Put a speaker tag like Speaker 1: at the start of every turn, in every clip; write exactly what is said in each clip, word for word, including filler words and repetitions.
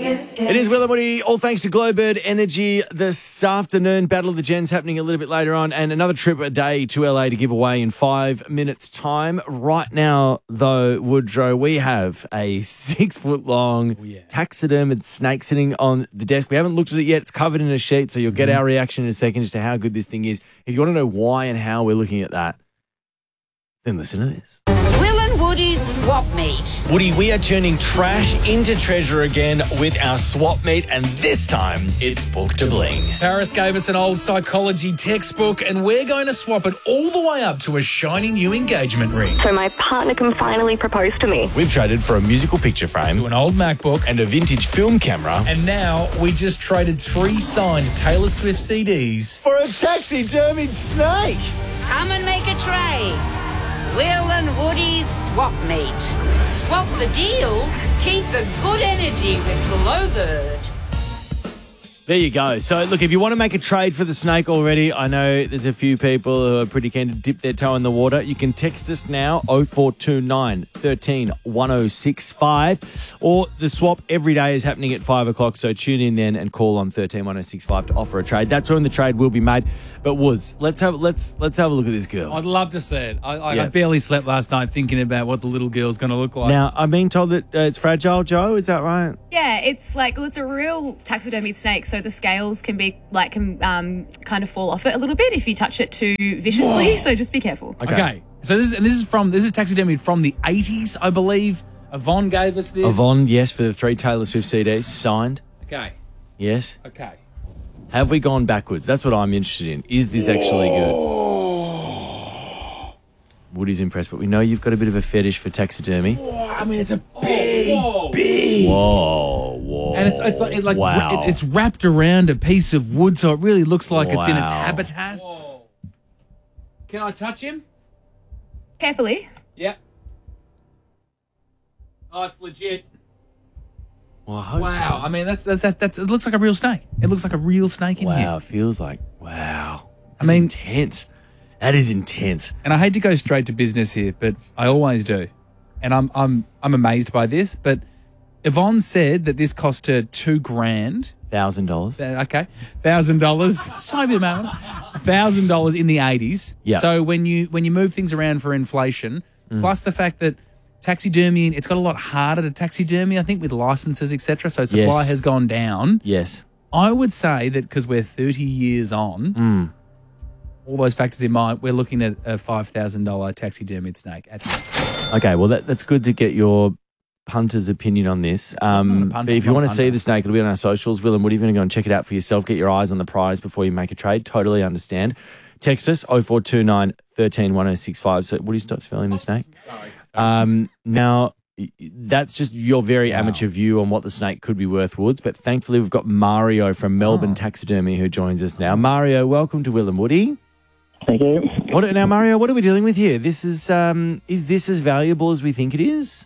Speaker 1: It is Will and Woody, all thanks to Glowbird Energy this afternoon. Battle of the Gens happening a little bit later on, and another trip a day to L A to give away in five minutes' time. Right now, though, Woodrow, we have a six-foot-long oh, yeah. taxidermed snake sitting on the desk. We haven't looked at it yet. It's covered in a sheet, so you'll get mm-hmm. our reaction in a second as to how good this thing is. If you want to know why and how we're looking at that, then listen to this.
Speaker 2: Will and Woody's Swap Meet.
Speaker 1: Woody, we are turning trash into treasure again with our swap meet, and this time it's book to bling.
Speaker 3: Paris gave us an old psychology textbook, and we're going to swap it all the way up to a shiny new engagement ring.
Speaker 4: So my partner can finally propose to me.
Speaker 1: We've traded for a musical picture frame,
Speaker 3: to an old MacBook,
Speaker 1: and a vintage film camera.
Speaker 3: And now we just traded three signed Taylor Swift C Ds
Speaker 1: for a taxidermied snake.
Speaker 2: Come and make a trade. Will and Woody's Swap Meet. Swap the deal, keep the good energy with Glowbird.
Speaker 1: There you go. So, look, if you want to make a trade for the snake already, I know there's a few people who are pretty keen to dip their toe in the water. You can text us now, oh four two nine, one three, one oh six five. Or the swap every day is happening at five o'clock, so tune in then and call on one three, one oh six five to offer a trade. That's when the trade will be made. But, Woods, let's have let's let's have a look at this girl.
Speaker 3: I'd love to see it. I, I,
Speaker 1: yeah.
Speaker 3: I barely slept last night thinking about what the little girl's going to look like.
Speaker 1: Now, I'm being told that uh, it's fragile, Joe. Is that right?
Speaker 5: Yeah, it's like, well, it's a real taxidermied snake, so the scales can be like can um, kind of fall off it a little bit if you touch it too viciously. Whoa. So just be careful.
Speaker 3: Okay. okay. So this is and this is from this is taxidermied from the eighties, I believe. Yvonne gave us this.
Speaker 1: Yvonne, yes, for the three Taylor Swift C Ds signed.
Speaker 3: Okay.
Speaker 1: Yes.
Speaker 3: Okay.
Speaker 1: Have we gone backwards? That's what I'm interested in. Is this actually good? Woody's impressed, but we know you've got a bit of a fetish for taxidermy.
Speaker 3: Whoa, I mean, it's a big,
Speaker 1: whoa.
Speaker 3: big.
Speaker 1: Whoa, whoa.
Speaker 3: And it's it's like, it like
Speaker 1: wow.
Speaker 3: it, it's wrapped around a piece of wood, so it really looks like
Speaker 1: wow.
Speaker 3: it's in its habitat. Whoa. Can I touch him?
Speaker 5: Carefully.
Speaker 3: Yep. Oh, it's legit.
Speaker 1: Well, I hope
Speaker 3: wow.
Speaker 1: so.
Speaker 3: I mean, that's, that's, that, that's, it looks like a real snake. It looks like a real snake in
Speaker 1: wow,
Speaker 3: here.
Speaker 1: Wow, it feels like, wow. That's
Speaker 3: I mean,
Speaker 1: intense. That is intense.
Speaker 3: And I hate to go straight to business here, but I always do. And I'm I'm I'm amazed by this. But Yvonne said that this cost her two grand.
Speaker 1: Thousand dollars.
Speaker 3: Okay. Thousand dollars. So be amount. Thousand dollars in the eighties.
Speaker 1: Yeah.
Speaker 3: So when you when you move things around for inflation, mm. plus the fact that taxidermy, it's got a lot harder to taxidermy, I think, with licenses, et cetera. So supply
Speaker 1: yes.
Speaker 3: has gone down.
Speaker 1: Yes.
Speaker 3: I would say that because we're thirty years on,
Speaker 1: mm.
Speaker 3: all those factors in mind, we're looking at a five thousand dollars taxidermied snake.
Speaker 1: Okay, well, that, that's good to get your punter's opinion on this. Um,
Speaker 3: punter,
Speaker 1: but if you want to
Speaker 3: punter.
Speaker 1: see the snake, it'll be on our socials. Will and Woody, if you want to go and check it out for yourself, get your eyes on the prize before you make a trade. Totally understand. Text us, oh four two nine, one three, one oh six five. So, Woody, stop spelling the snake.
Speaker 3: Sorry.
Speaker 1: Um, now, that's just your very wow. amateur view on what the snake could be worth, Woods. But thankfully, we've got Mario from Melbourne oh. Taxidermy who joins us now. Mario, welcome to Will and Woody.
Speaker 6: Thank you.
Speaker 1: What now, Mario? What are we dealing with here? This is um, is this as valuable as we think it is?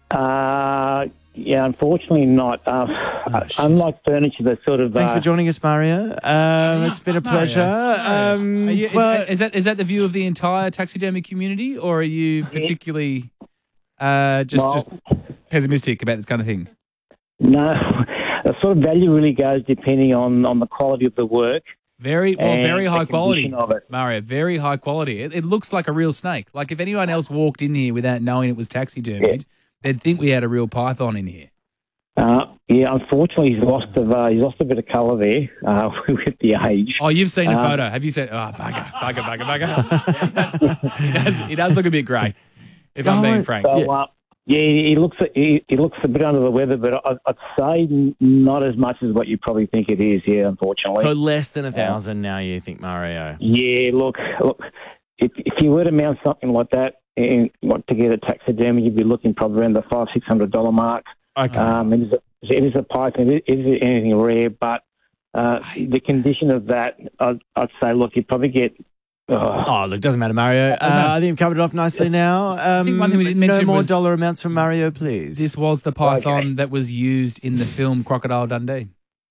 Speaker 6: Uh, yeah, unfortunately not. Uh,
Speaker 1: oh,
Speaker 6: unlike furniture, that sort of.
Speaker 1: Thanks
Speaker 6: uh,
Speaker 1: for joining us, Mario. Um, it's been a pleasure. Um,
Speaker 3: are you, is,
Speaker 1: well,
Speaker 3: is that is that the view of the entire taxidermy community, or are you particularly uh, just
Speaker 6: well,
Speaker 3: just pessimistic about this kind of thing?
Speaker 6: No, the sort of value really goes depending on, on the quality of the work.
Speaker 3: Very well, very high quality,
Speaker 6: of it.
Speaker 3: Mario. Very high quality. It, it looks like a real snake. Like if anyone else walked in here without knowing it was taxidermied, yeah. they'd think we had a real python in here.
Speaker 6: Uh, yeah, unfortunately, he's lost a uh, he's lost a bit of colour there uh, with the age.
Speaker 3: Oh, you've seen the
Speaker 6: um,
Speaker 3: photo? Have you seen? Oh, bugger, bugger, bugger, bugger. he, does, he does look a bit grey. If oh, I'm being frank.
Speaker 6: So, uh, Yeah, he looks he, he looks a bit under the weather, but I, I'd say not as much as what you probably think it is. Yeah, unfortunately.
Speaker 1: So less than a thousand now, you think, Mario?
Speaker 6: Yeah, look, look. If, if you were to mount something like that and want to get a taxidermy, you'd be looking probably around the five six hundred dollar mark.
Speaker 1: Okay.
Speaker 6: Um, it is a, it is a python. It is anything rare, but uh, the condition of that, I'd, I'd say, look, you'd probably get.
Speaker 1: Oh, oh look, doesn't matter, Mario. Uh, I think you've covered it off nicely now. Um,
Speaker 3: I think one thing we didn't mention
Speaker 1: no more
Speaker 3: was
Speaker 1: dollar amounts from Mario, please.
Speaker 3: This was the python
Speaker 6: okay.
Speaker 3: that was used in the film Crocodile Dundee.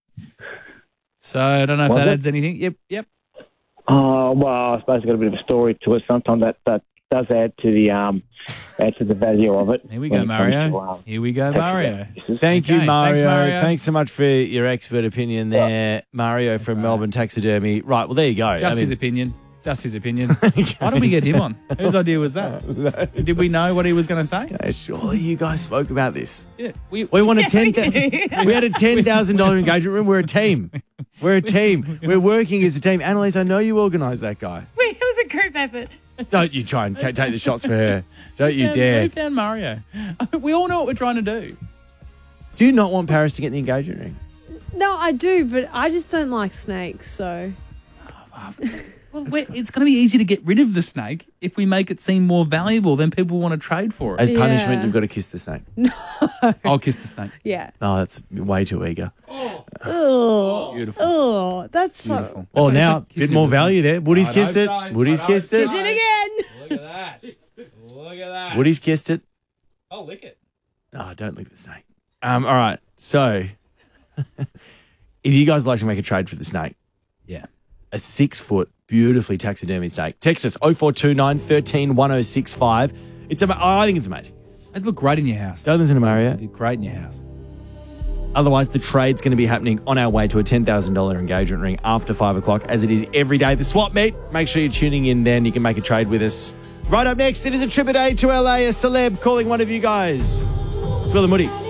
Speaker 3: So I don't know if
Speaker 6: was
Speaker 3: that
Speaker 6: it?
Speaker 3: adds anything. Yep, yep.
Speaker 6: Oh, well, I suppose it's got a bit of a story to it. Sometimes that, that does add to the um, add to the value of it.
Speaker 3: Here we
Speaker 6: when
Speaker 3: go,
Speaker 6: it comes
Speaker 3: Mario.
Speaker 6: to, um,
Speaker 3: Here we go,
Speaker 6: tax
Speaker 3: Mario.
Speaker 6: advantages.
Speaker 1: Thank you,
Speaker 3: Okay,
Speaker 1: Mario.
Speaker 3: thanks, Mario.
Speaker 1: Thanks so much for your expert opinion there, Mario from Melbourne Taxidermy. Right, well, there you go.
Speaker 3: Just
Speaker 1: I
Speaker 3: his
Speaker 1: mean,
Speaker 3: opinion. Just his opinion. Why did we get him on? Whose idea was that? Did we know what he was going to say?
Speaker 1: uh, surely you guys spoke about this.
Speaker 3: Yeah, we,
Speaker 1: We want a
Speaker 5: Yeah,
Speaker 1: ten.
Speaker 5: we do.
Speaker 1: We had a ten thousand dollar engagement room. We're a team. We're a team. We're working as a team. Annalise, I know you organised that guy.
Speaker 5: Wait, it was a group effort.
Speaker 1: Don't you try and ta- take the shots for her. Don't you
Speaker 3: found,
Speaker 1: dare.
Speaker 3: we found Mario. We all know what we're trying to do.
Speaker 1: Do you not want Paris to get the engagement ring?
Speaker 7: No, I do, but I just don't like snakes, so.
Speaker 3: Well, we're, it's going to be easy to get rid of the snake if we make it seem more valuable. Then people want to trade for
Speaker 1: As
Speaker 3: it.
Speaker 1: punishment,
Speaker 7: Yeah.
Speaker 1: you've got to kiss the snake.
Speaker 3: I'll kiss the snake.
Speaker 7: Yeah.
Speaker 1: Oh, that's way too eager.
Speaker 7: Oh,
Speaker 3: Beautiful.
Speaker 7: oh, that's so.
Speaker 3: Beautiful.
Speaker 1: Well,
Speaker 3: That's
Speaker 1: now,
Speaker 3: like
Speaker 1: a bit
Speaker 3: kissing
Speaker 1: more
Speaker 3: it.
Speaker 1: value there. Woody's
Speaker 3: I
Speaker 1: kissed
Speaker 3: know
Speaker 1: it.
Speaker 3: so.
Speaker 1: Woody's
Speaker 3: I know
Speaker 1: kissed it.
Speaker 3: so.
Speaker 7: Kiss it again.
Speaker 3: Look at that. Look at that.
Speaker 1: Woody's kissed it.
Speaker 3: I'll lick it.
Speaker 1: Oh, don't lick the snake. Um, all right. So, if you guys like to make a trade for the snake,
Speaker 3: Yeah.
Speaker 1: a six foot, beautifully taxidermy snake, text us oh four two nine, one three, one oh six five. It's ama- I think it's amazing.
Speaker 3: It'd look great in your house.
Speaker 1: Don't listen to Mario.
Speaker 3: It'd be great in your house.
Speaker 1: Otherwise, the trade's going to be happening on our way to a ten thousand dollars engagement ring after five o'clock, as it is every day. The swap meet. Make sure you're tuning in then. You can make a trade with us. Right up next, it is a trip a day to L A, a celeb calling one of you guys. It's Will and Woody.